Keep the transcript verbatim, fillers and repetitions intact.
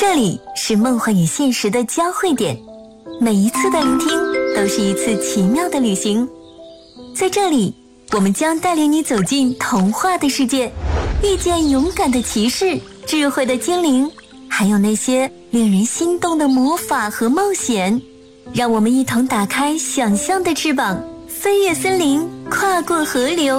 这里是梦幻与现实的交汇点，每一次的聆听都是一次奇妙的旅行。在这里，我们将带领你走进童话的世界，遇见勇敢的骑士、智慧的精灵，还有那些令人心动的魔法和冒险。让我们一同打开想象的翅膀，飞越森林，跨过河流。